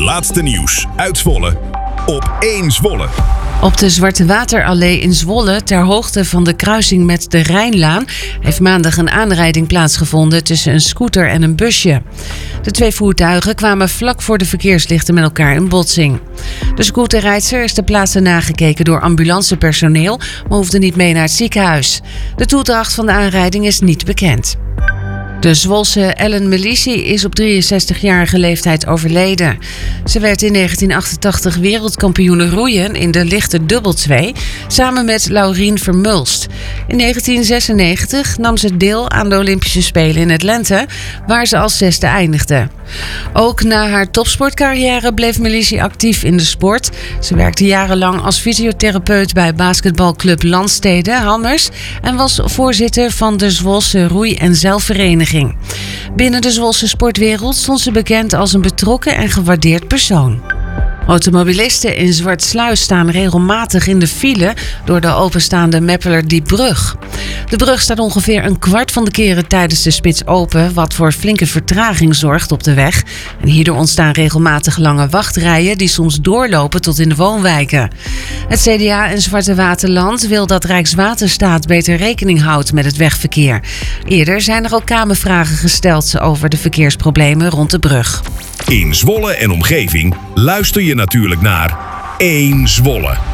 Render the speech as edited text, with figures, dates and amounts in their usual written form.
laatste nieuws uit Zwolle op 1 Zwolle. Op de Zwarte Waterallee in Zwolle, ter hoogte van de kruising met de Rijnlaan, heeft maandag een aanrijding plaatsgevonden tussen een scooter en een busje. De twee voertuigen kwamen vlak voor de verkeerslichten met elkaar in botsing. De scooterrijdster is ter plaatse nagekeken door ambulancepersoneel, maar hoefde niet mee naar het ziekenhuis. De toedracht van de aanrijding is niet bekend. De Zwolse Ellen Melissi is op 63-jarige leeftijd overleden. Ze werd in 1988 wereldkampioene roeien in de lichte dubbeltwee samen met Laurien Vermulst. In 1996 nam ze deel aan de Olympische Spelen in Atlanta, waar ze als 6e eindigde. Ook na haar topsportcarrière bleef Melissi actief in de sport. Ze werkte jarenlang als fysiotherapeut bij basketbalclub Landstede Hammers en was voorzitter van de Zwolse Roei- en Zeilvereniging. Binnen de Zwolse sportwereld stond ze bekend als een betrokken en gewaardeerd persoon. Automobilisten in Zwartsluis staan regelmatig in de file door de openstaande Meppelerdiepbrug. De brug staat ongeveer een kwart van de keren tijdens de spits open, wat voor flinke vertraging zorgt op de weg. En hierdoor ontstaan regelmatig lange wachtrijen die soms doorlopen tot in de woonwijken. Het CDA en Zwarte Waterland wil dat Rijkswaterstaat beter rekening houdt met het wegverkeer. Eerder zijn er ook Kamervragen gesteld over de verkeersproblemen rond de brug. In Zwolle en omgeving luister je natuurlijk naar 1 Zwolle.